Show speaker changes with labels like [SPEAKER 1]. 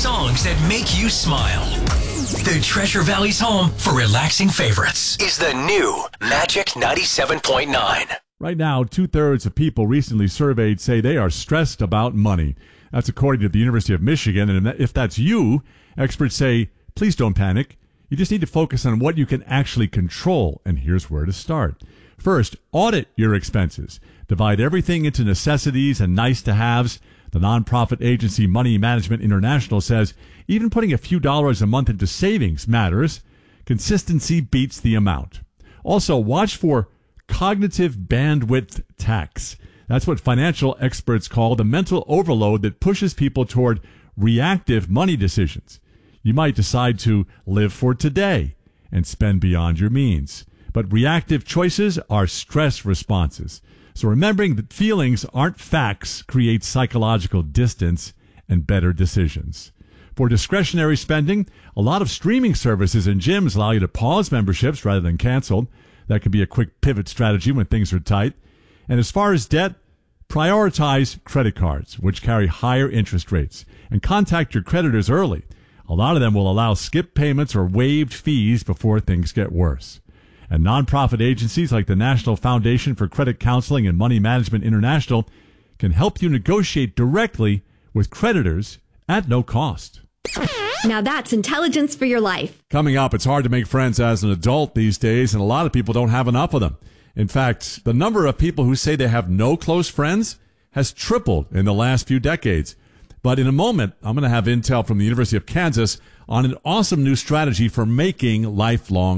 [SPEAKER 1] songs that make you smile. The Treasure Valley's home for relaxing favorites is the new Magic 97.9.
[SPEAKER 2] Right now, 2/3 of people recently surveyed say they are stressed about money. That's according to the University of Michigan. And if that's you, experts say, please don't panic. You just need to focus on what you can actually control. And here's where to start. First, audit your expenses. Divide everything into necessities and nice-to-haves. The nonprofit agency Money Management International says even putting a few dollars a month into savings matters. Consistency beats the amount. Also, watch for cognitive bandwidth tax. That's what financial experts call the mental overload that pushes people toward reactive money decisions. You might decide to live for today and spend beyond your means. But reactive choices are stress responses. So remembering that feelings aren't facts creates psychological distance and better decisions. For discretionary spending, a lot of streaming services and gyms allow you to pause memberships rather than cancel. That can be a quick pivot strategy when things are tight. And as far as debt, prioritize credit cards, which carry higher interest rates. And contact your creditors early. A lot of them will allow skip payments or waived fees before things get worse. And nonprofit agencies like the National Foundation for Credit Counseling and Money Management International can help you negotiate directly with creditors at no cost.
[SPEAKER 3] Now that's intelligence for your life.
[SPEAKER 2] Coming up, it's hard to make friends as an adult these days, and a lot of people don't have enough of them. In fact, the number of people who say they have no close friends has tripled in the last few decades. But in a moment, I'm going to have intel from the University of Kansas on an awesome new strategy for making lifelong